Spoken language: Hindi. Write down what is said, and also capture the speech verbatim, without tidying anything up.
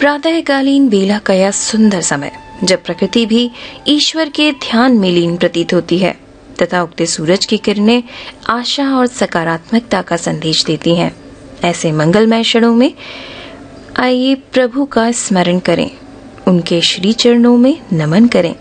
प्रातःकालीन बेला का यह सुंदर समय, जब प्रकृति भी ईश्वर के ध्यान में लीन प्रतीत होती है तथा उगते सूरज की किरणें आशा और सकारात्मकता का संदेश देती हैं, ऐसे मंगलमय क्षणों में आइए प्रभु का स्मरण करें, उनके श्री चरणों में नमन करें।